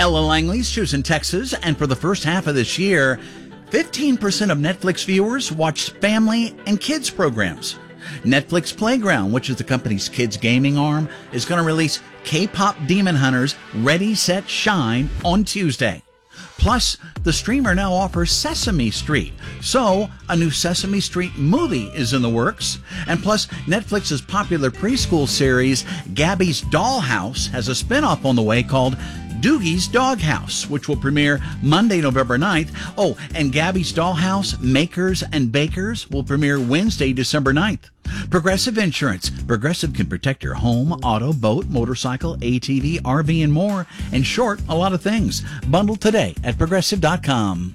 Ella Langley's choosing Texas, and for the first half of this year, 15% of Netflix viewers watched family and kids programs. Netflix Playground, which is the company's kids gaming arm, is going to release K-pop Demon Hunters Ready, Set, Shine on Tuesday. Plus, the streamer now offers Sesame Street, so a new Sesame Street movie is in the works. And plus, Netflix's popular preschool series Gabby's Dollhouse has a spinoff on the way called Doogie's Doghouse, which will premiere Monday, November 9th. Oh, and Gabby's Dollhouse Makers and Bakers will premiere Wednesday, December 9th. Progressive Insurance. Progressive can protect your home, auto, boat, motorcycle, ATV, RV, and more. In short, a lot of things. Bundle today at Progressive.com.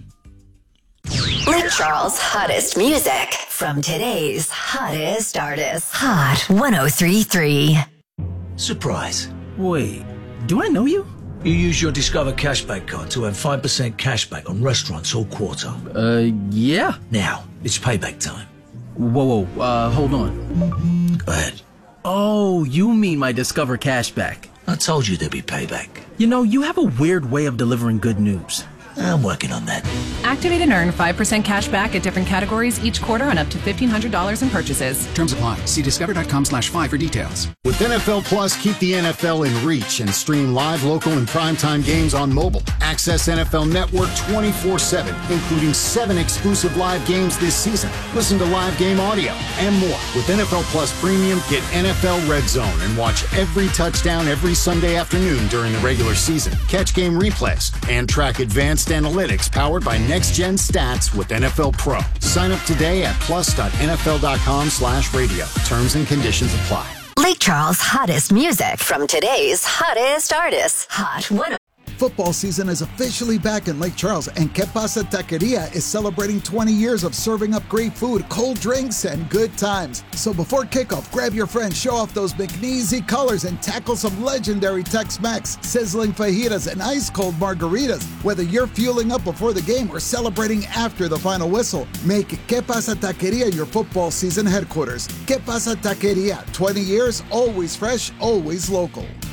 Lake Charles' hottest music from today's hottest artists. Hot 103.3. Surprise. Wait, do I know you? You use your Discover cashback card to earn 5% cashback on restaurants all quarter. Yeah. Now, it's payback time. Whoa, hold on. Go ahead. Oh, you mean my Discover cashback. I told you there'd be payback. You know, you have a weird way of delivering good news. I'm working on that. Activate and earn 5% cash back at different categories each quarter on up to $1,500 in purchases. Terms apply. See discover.com/5 for details. With NFL Plus, keep the NFL in reach and stream live, local, and primetime games on mobile. Access NFL Network 24/7, including 7 exclusive live games this season. Listen to live game audio and more. With NFL Plus Premium, get NFL Red Zone and watch every touchdown every Sunday afternoon during the regular season. Catch game replays and track advanced analytics powered by next-gen stats with NFL Pro. Sign up today at plus.nfl.com/radio. Terms and conditions apply. Lake Charles' hottest music from today's hottest artists. Hot 103.3. Football season is officially back in Lake Charles, and Que Pasa Taqueria is celebrating 20 years of serving up great food, cold drinks, and good times. So before kickoff, grab your friends, show off those McNeasy colors, and tackle some legendary Tex-Mex, sizzling fajitas, and ice-cold margaritas. Whether you're fueling up before the game or celebrating after the final whistle, make Que Pasa Taqueria your football season headquarters. Que Pasa Taqueria, 20 years, always fresh, always local.